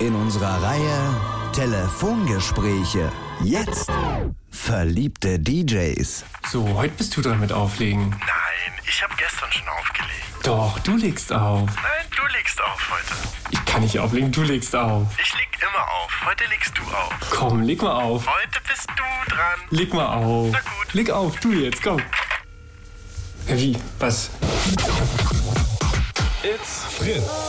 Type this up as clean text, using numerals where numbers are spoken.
in unserer Reihe Telefongespräche. Jetzt verliebte DJs. So, heute bist du dran mit Auflegen. Nein, ich habe gestern schon aufgelegt. Doch, du legst auf. Nein, du legst auf heute. Ich kann nicht auflegen, du legst auf. Ich leg immer auf. Heute legst du auf. Komm, leg mal auf. Heute bist du dran. Leg mal auf. Na gut. Leg auf, du jetzt, komm. Wie? Was? It's Fritz.